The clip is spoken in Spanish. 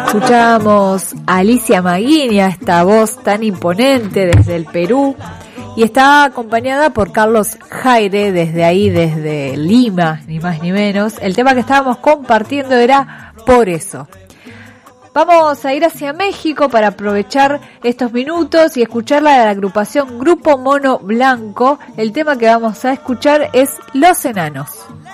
Escuchamos a Alicia Maguiña, esta voz tan imponente desde el Perú, y está acompañada por Carlos Jaire desde ahí, desde Lima, ni más ni menos. El tema que estábamos compartiendo era Por Eso. Vamos a ir hacia México para aprovechar estos minutos y escuchar la de la agrupación Grupo Mono Blanco. El tema que vamos a escuchar es Los Enanos.